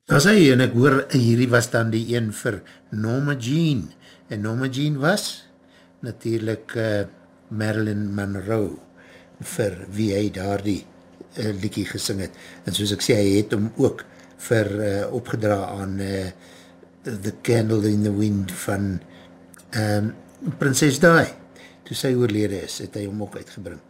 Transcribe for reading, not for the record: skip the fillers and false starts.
As hy, en ek hoor, hierdie was dan die een vir Norma Jean, en Norma Jean was natuurlijk Marilyn Monroe, vir wie hy daar die liedjie gesing het, en soos ek sê, hy het hom ook vir opgedra aan The Candle in the Wind van Princess Di, toe sy oorlede is, het hy hom ook uitgebring.